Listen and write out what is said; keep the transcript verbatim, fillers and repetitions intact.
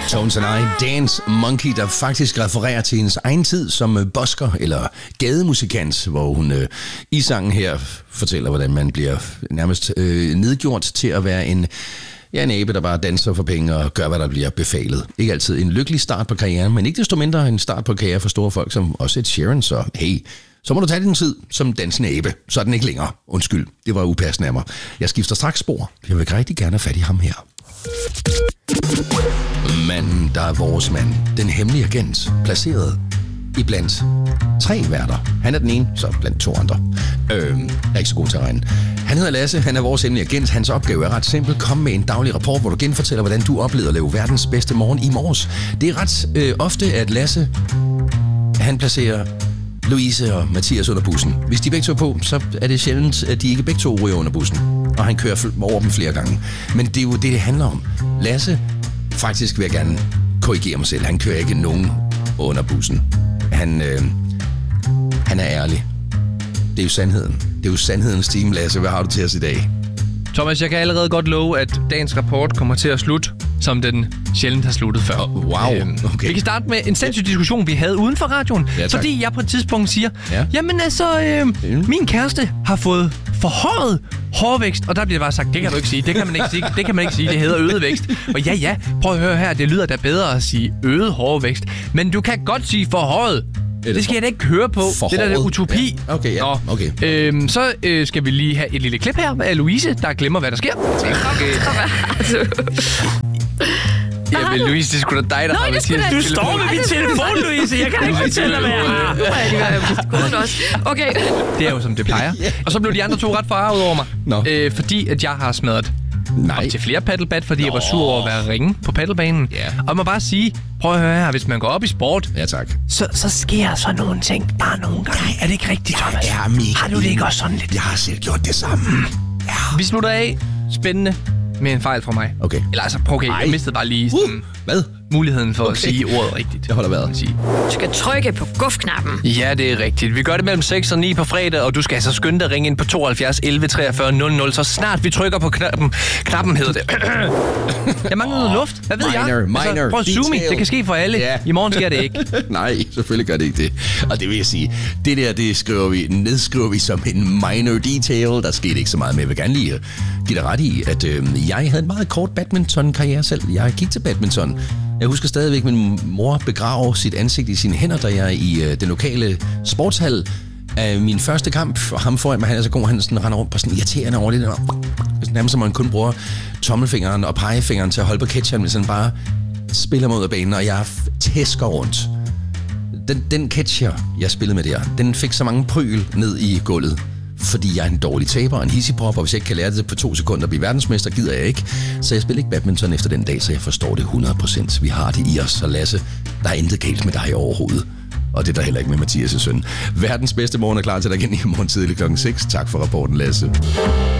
Tones and I, Dance Monkey, der faktisk refererer til hendes egen tid som busker eller gademusikant, hvor hun øh, i sangen her fortæller, hvordan man bliver nærmest øh, nedgjort til at være en, ja, en abe, der bare danser for penge og gør, hvad der bliver befalet. Ikke altid en lykkelig start på karrieren, men ikke desto mindre en start på karriere for store folk som også Ed Sheeran, så hey, så må du tage din tid som dansende abe, så er den ikke længere. Undskyld, det var upassende af mig. Jeg skifter straks spor. Jeg vil rigtig gerne have fat i ham her. Manden, der er vores mand. Den hemmelige agent, placeret iblandt tre værter. Han er den ene, så blandt to andre. Øh, jeg er ikke så god til at regne. Han hedder Lasse, han er vores hemmelige agent. Hans opgave er ret simpel. Kom med en daglig rapport, hvor du genfortæller, hvordan du oplevede at leve verdens bedste morgen i morges. Det er ret øh, ofte, at Lasse, han placerer Louise og Mathias under bussen. Hvis de begge to er på, så er det sjældent, at de ikke begge to ryger under bussen. Og han kører over dem flere gange. Men det er jo det, det handler om. Lasse, faktisk vil jeg gerne korrigere mig selv. Han kører ikke nogen under bussen. Han, øh, han er ærlig. Det er jo sandheden. Det er jo sandhedens team, Lasse. Hvad har du til os i dag? Thomas, jeg kan allerede godt love, at dagens rapport kommer til at slutte, som den sjældent har sluttet før. Oh, wow, okay. Vi kan starte med en sindssyg diskussion, vi havde uden for radioen. Ja, fordi jeg på et tidspunkt siger, ja. jamen altså, øh, mm. min kæreste har fået forhøjet hårvækst. Og der bliver bare sagt, det kan du ikke sige, det kan man ikke sige, det kan man ikke sige, det hedder øget vækst. Og ja, ja, prøv at høre her, det lyder da bedre at sige øget hårvækst. Men du kan godt sige forhøjet. Det skal jeg da ikke høre på. Forhåret. Det der er utopi. Ja. Okay, ja. Nå, okay. Øhm, så øh, skal vi lige have et lille klip her af Louise, der glemmer, hvad der sker. Okay. Ja, men Louise, det er sgu da dig, der Nå, har det sgu da. telefon. Du står med min telefon, Louise. Jeg kan ikke fortælle dig, hvad jeg har. Okay. Det er jo, som det plejer. Og så blev de andre to ret farvet over mig. Nå. Øh, fordi at jeg har smadret Nej. op til flere paddlebat, fordi Nå. jeg var sur over at være ringe på paddlebanen. Ja. Og jeg må bare sige, prøv at høre her, hvis man går op i sport, Ja, tak. så, så sker så nogle ting bare nogle gange. Er det ikke rigtigt, Thomas? Jeg er mega Har du det ikke også sådan lidt? Jeg har selv gjort det samme. Ja. Vi slutter af. Spændende. Med en fejl fra mig. Okay. Eller altså, okay, jeg mistede bare lige sådan, Uh, hvad? muligheden for Okay. at sige ordet rigtigt. Jeg holder vejret. Du skal trykke på guf-knappen. Ja, det er rigtigt. Vi gør det mellem seks og ni på fredag, og du skal altså skynde dig at ringe ind på tooghalvfjerds elleve treogfyrre nul nul, så snart vi trykker på knappen. Knappen hedder det. Jeg mangler noget luft. Hvad ved Minor, jeg? minor, altså, prøv at zoome. detail. Det kan ske for alle. Ja. I morgen sker det ikke. Nej, selvfølgelig gør det ikke det. Og det vil jeg sige, det der, det skriver vi, nedskriver vi som en minor detail. Der skete ikke så meget med. Jeg vil gerne lige give dig ret i, at øh, jeg havde en meget kort badminton-karriere selv. Jeg gik til badminton. Jeg husker stadigvæk min mor begrave sit ansigt i sine hænder, da jeg i øh, den lokale sportshal af min første kamp, og ham foran mig, han er så god, han sådan render rundt på sådan irriterende over det der. Nærmest som man kun bruger tommelfingeren og pegefingeren til at holde på catcheren, hvis han bare spiller mod af banen, og jeg tæsker rundt. Den, den catcher, jeg spillede med der, den fik så mange pryl ned i gulvet, fordi jeg er en dårlig taber og en hissipop, og hvis jeg ikke kan lære det på to sekunder at blive verdensmester, gider jeg ikke. Så jeg spiller ikke badminton efter den dag, så jeg forstår det hundrede procent. Vi har det i os, og Lasse, der er intet galt med dig overhovedet. Og det er der heller ikke med Mathias' søn. Verdens bedste morgen er klar til dig igen i morgen tidlig klokken seks. Tak for rapporten, Lasse.